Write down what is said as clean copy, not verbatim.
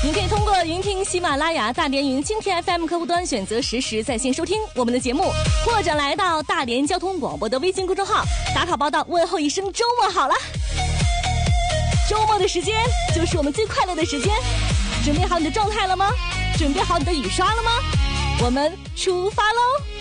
您可以通过云听喜马拉雅、大连云蜻蜓 FM 客户端选择实时在线收听我们的节目，或者来到大连交通广播的微信公众号打卡报道，问候一声周末好了。周末的时间就是我们最快乐的时间，准备好你的状态了吗？准备好你的雨刷了吗？我们出发喽！